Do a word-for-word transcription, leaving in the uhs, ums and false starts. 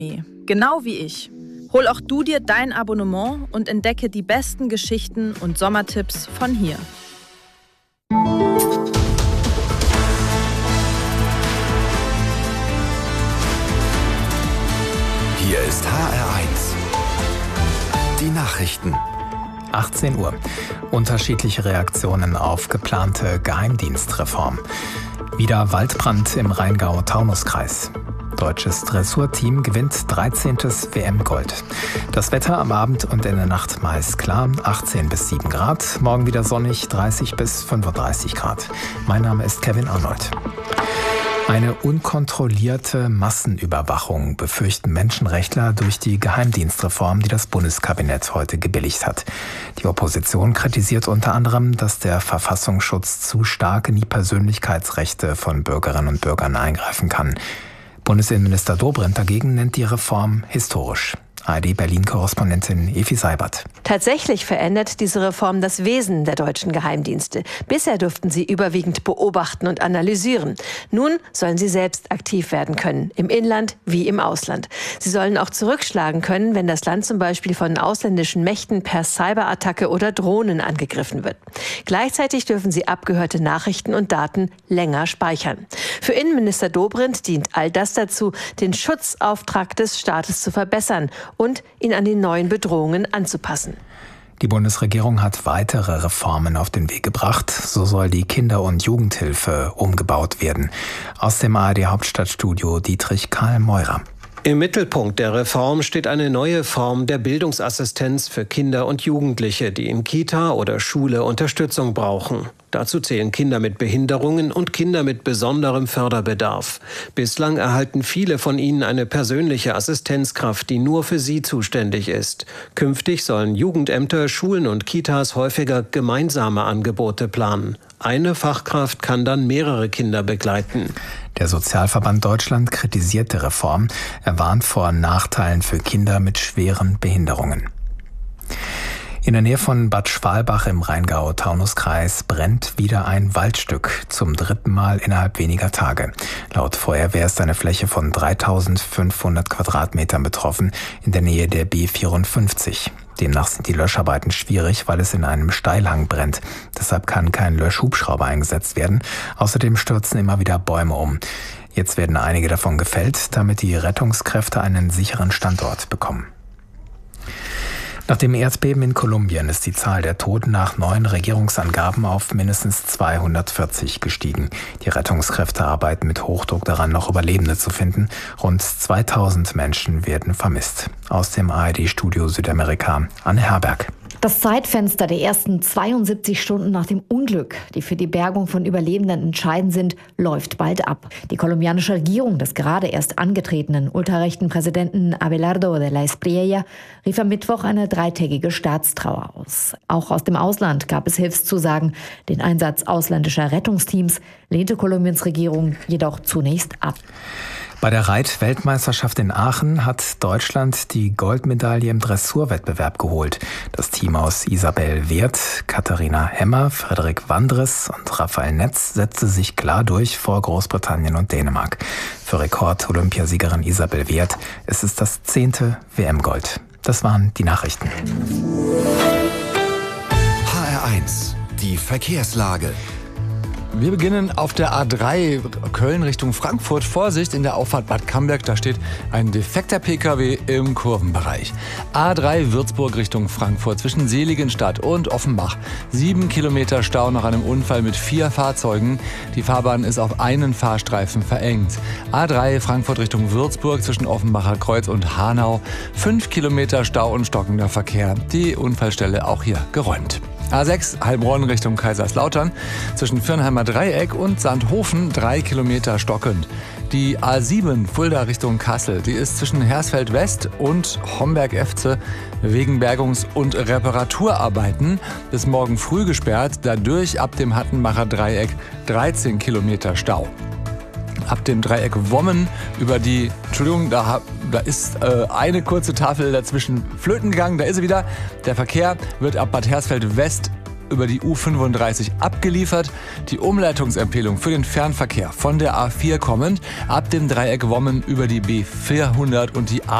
Genau wie ich. Hol auch du dir dein Abonnement und entdecke die besten Geschichten und Sommertipps von hier. Hier ist H R eins. Die Nachrichten. achtzehn Uhr. Unterschiedliche Reaktionen auf geplante Geheimdienstreform. Wieder Waldbrand im Rheingau-Taunus-Kreis. Deutsches Dressurteam gewinnt dreizehntes W M-Gold. Das Wetter am Abend und in der Nacht meist klar, achtzehn bis sieben Grad. Morgen wieder sonnig, dreißig bis fünfunddreißig Grad. Mein Name ist Kevin Arnold. Eine unkontrollierte Massenüberwachung befürchten Menschenrechtler durch die Geheimdienstreform, die das Bundeskabinett heute gebilligt hat. Die Opposition kritisiert unter anderem, dass der Verfassungsschutz zu stark in die Persönlichkeitsrechte von Bürgerinnen und Bürgern eingreifen kann. Bundesinnenminister Dobrindt dagegen nennt die Reform historisch. A R D-Berlin-Korrespondentin Evi Seibert. Tatsächlich verändert diese Reform das Wesen der deutschen Geheimdienste. Bisher durften sie überwiegend beobachten und analysieren. Nun sollen sie selbst aktiv werden können, im Inland wie im Ausland. Sie sollen auch zurückschlagen können, wenn das Land zum Beispiel von ausländischen Mächten per Cyberattacke oder Drohnen angegriffen wird. Gleichzeitig dürfen sie abgehörte Nachrichten und Daten länger speichern. Für Innenminister Dobrindt dient all das dazu, den Schutzauftrag des Staates zu verbessern und ihn an die neuen Bedrohungen anzupassen. Die Bundesregierung hat weitere Reformen auf den Weg gebracht. So soll die Kinder- und Jugendhilfe umgebaut werden. Aus dem A R D-Hauptstadtstudio Dietrich Karl Meurer. Im Mittelpunkt der Reform steht eine neue Form der Bildungsassistenz für Kinder und Jugendliche, die in Kita oder Schule Unterstützung brauchen. Dazu zählen Kinder mit Behinderungen und Kinder mit besonderem Förderbedarf. Bislang erhalten viele von ihnen eine persönliche Assistenzkraft, die nur für sie zuständig ist. Künftig sollen Jugendämter, Schulen und Kitas häufiger gemeinsame Angebote planen. Eine Fachkraft kann dann mehrere Kinder begleiten. Der Sozialverband Deutschland kritisiert die Reform. Er warnt vor Nachteilen für Kinder mit schweren Behinderungen. In der Nähe von Bad Schwalbach im Rheingau-Taunus-Kreis brennt wieder ein Waldstück, zum dritten Mal innerhalb weniger Tage. Laut Feuerwehr ist eine Fläche von dreitausendfünfhundert Quadratmetern betroffen, in der Nähe der B vierundfünfzig. Demnach sind die Löscharbeiten schwierig, weil es in einem Steilhang brennt. Deshalb kann kein Löschhubschrauber eingesetzt werden. Außerdem stürzen immer wieder Bäume um. Jetzt werden einige davon gefällt, damit die Rettungskräfte einen sicheren Standort bekommen. Nach dem Erdbeben in Kolumbien ist die Zahl der Toten nach neuen Regierungsangaben auf mindestens zweihundertvierzig gestiegen. Die Rettungskräfte arbeiten mit Hochdruck daran, noch Überlebende zu finden. Rund zweitausend Menschen werden vermisst. Aus dem A R D-Studio Südamerika, Anne Herberg. Das Zeitfenster der ersten zweiundsiebzig Stunden nach dem Unglück, die für die Bergung von Überlebenden entscheidend sind, läuft bald ab. Die kolumbianische Regierung des gerade erst angetretenen ultrarechten Präsidenten Abelardo de la Espriella rief am Mittwoch eine dreitägige Staatstrauer aus. Auch aus dem Ausland gab es Hilfszusagen. Den Einsatz ausländischer Rettungsteams lehnte Kolumbiens Regierung jedoch zunächst ab. Bei der Reit-Weltmeisterschaft in Aachen hat Deutschland die Goldmedaille im Dressurwettbewerb geholt. Das Team aus Isabel Wirth, Katharina Hemmer, Frederik Wandres und Raphael Netz setzte sich klar durch vor Großbritannien und Dänemark. Für Rekord-Olympiasiegerin Isabel Wirth ist es das zehnte W M-Gold. Das waren die Nachrichten. H R eins, die Verkehrslage. Wir beginnen auf der A drei Köln Richtung Frankfurt. Vorsicht in der Auffahrt Bad Camberg, da steht ein defekter P K W im Kurvenbereich. A drei Würzburg Richtung Frankfurt zwischen Seligenstadt und Offenbach. Sieben Kilometer Stau nach einem Unfall mit vier Fahrzeugen. Die Fahrbahn ist auf einen Fahrstreifen verengt. A drei Frankfurt Richtung Würzburg zwischen Offenbacher Kreuz und Hanau. Fünf Kilometer Stau und stockender Verkehr. Die Unfallstelle auch hier geräumt. A sechs Heilbronn Richtung Kaiserslautern zwischen Firnheimer Dreieck und Sandhofen drei Kilometer stockend. Die A sieben Fulda Richtung Kassel, die ist zwischen Hersfeld West und Homberg-Efze wegen Bergungs- und Reparaturarbeiten bis morgen früh gesperrt. Dadurch ab dem Hattenbacher Dreieck dreizehn Kilometer Stau. Ab dem Dreieck Wommen über die, Entschuldigung, da, da ist äh, eine kurze Tafel dazwischen flöten gegangen, da ist sie wieder. Der Verkehr wird ab Bad Hersfeld West über die U fünfunddreißig abgeliefert. Die Umleitungsempfehlung für den Fernverkehr von der A vier kommend ab dem Dreieck Wommen über die B vierhundert und die A